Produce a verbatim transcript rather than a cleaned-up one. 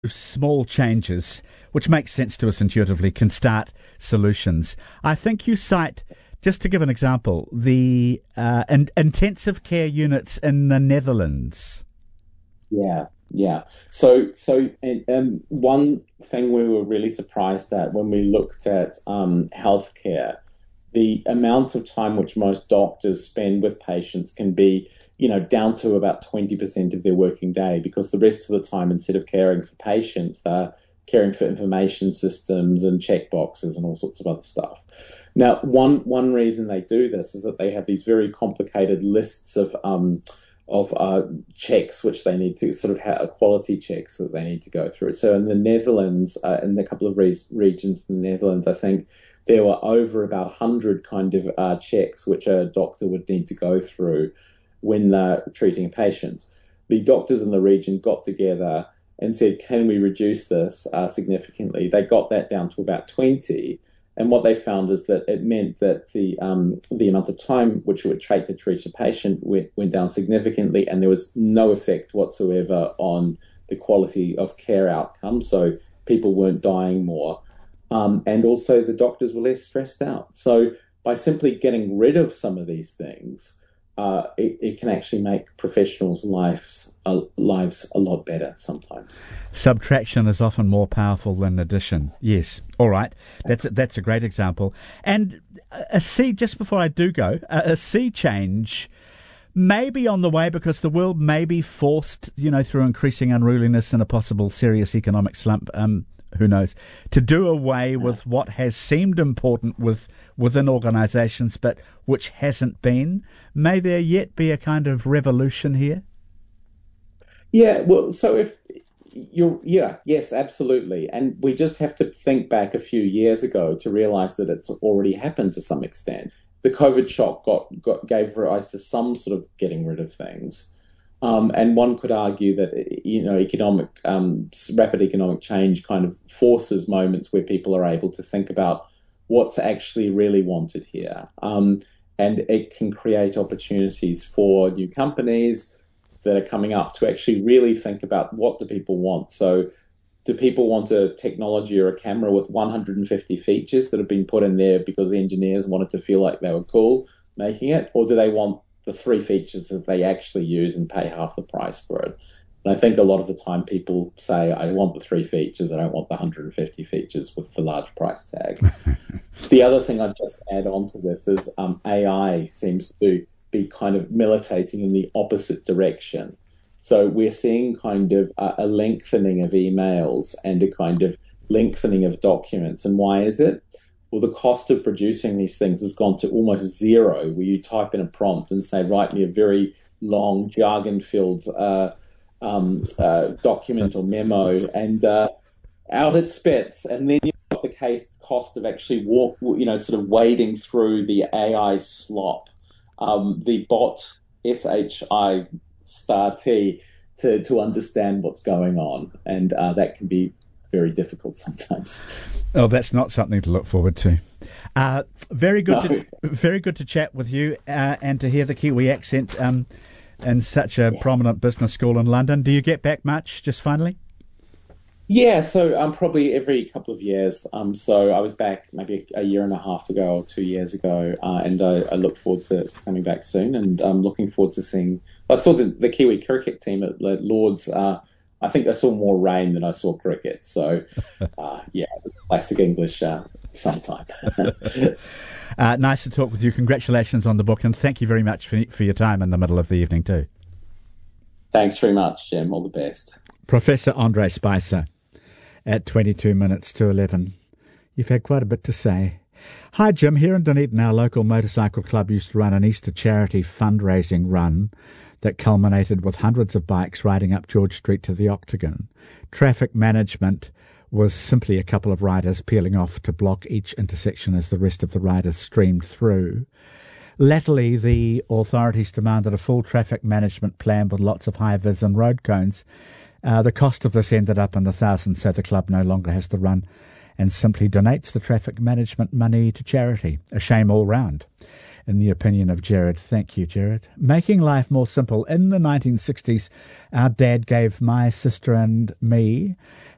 small changes, which makes sense to us intuitively, can start solutions. I think you cite, just to give an example, the uh, in- intensive care units in the Netherlands. Yeah, yeah. So, so and, um, one thing we were really surprised at when we looked at um, healthcare, the amount of time which most doctors spend with patients can be, you know, down to about twenty percent of their working day, because the rest of the time, instead of caring for patients, they're caring for information systems and checkboxes and all sorts of other stuff. Now, one one reason they do this is that they have these very complicated lists of um, of uh, checks which they need to sort of have quality checks that they need to go through. So in the Netherlands, uh, in a couple of re- regions in the Netherlands, I think there were over about one hundred kind of uh, checks which a doctor would need to go through when they're treating a patient. The doctors in the region got together and said, can we reduce this uh, significantly? They got that down to about twenty. And what they found is that it meant that the um, the amount of time which it would take to treat a patient went, went down significantly, and there was no effect whatsoever on the quality of care outcomes. So people weren't dying more. Um, and also the doctors were less stressed out. So by simply getting rid of some of these things, uh, it, it can actually make professionals' lives uh, lives a lot better sometimes. Subtraction is often more powerful than addition. Yes. All right. That's a, that's a great example. And a sea, just before I do go, a, a sea change may be on the way, because the world may be forced, you know, through increasing unruliness and a possible serious economic slump, um, who knows, to do away with what has seemed important with within organisations, but which hasn't been. May there yet be a kind of revolution here? Yeah, well, so if you're, yeah, yes, absolutely. And we just have to think back a few years ago to realise that it's already happened to some extent. The COVID shock got, got gave rise to some sort of getting rid of things. Um, and one could argue that, you know, economic, um, rapid economic change kind of forces moments where people are able to think about what's actually really wanted here. Um, and it can create opportunities for new companies that are coming up to actually really think about, what do people want? So do people want a technology or a camera with one hundred fifty features that have been put in there because the engineers wanted to feel like they were cool making it? Or do they want the three features that they actually use and pay half the price for it? And I think a lot of the time people say, I want the three features, I don't want the one hundred fifty features with the large price tag. The other thing I'd just add on to this is um, A I seems to be kind of militating in the opposite direction. So we're seeing kind of a, a lengthening of emails and a kind of lengthening of documents. And why is it? Well, the cost of producing these things has gone to almost zero, where you type in a prompt and say, write me a very long, jargon-filled uh, um, uh, document or memo, and uh, out it spits. And then you've got the case cost of actually walk, you know, sort of wading through the A I slop, um, the bot S H I star T, to, to understand what's going on. And uh, that can be very difficult sometimes. Oh, that's not something to look forward to. Uh, very good, No. to, very good to chat with you uh, and to hear the Kiwi accent um, in such a Yeah. prominent business school in London. Do you get back much, just finally? Yeah, so um, probably every couple of years. Um, so I was back maybe a year and a half ago or two years ago, uh, and I, I look forward to coming back soon. And I'm looking forward to seeing. I saw the, the Kiwi cricket team at, at Lord's. Uh, I think I saw more rain than I saw cricket. So, uh, yeah, classic English uh, sometime. uh, nice to talk with you. Congratulations on the book, and thank you very much for, for your time in the middle of the evening too. Thanks very much, Jim. All the best. Professor Andre Spicer at twenty-two minutes to eleven. You've had quite a bit to say. Hi, Jim. Here in Dunedin, our local motorcycle club used to run an Easter charity fundraising run that culminated with hundreds of bikes riding up George Street to the Octagon. Traffic management was simply a couple of riders peeling off to block each intersection as the rest of the riders streamed through. Latterly, the authorities demanded a full traffic management plan with lots of high-vis and road cones. Uh, the cost of this ended up in the thousands, so the club no longer has the run and simply donates the traffic management money to charity. A shame all round, in the opinion of Jared. Thank you, Jared. Making life more simple. In the nineteen sixties, our dad gave my sister and me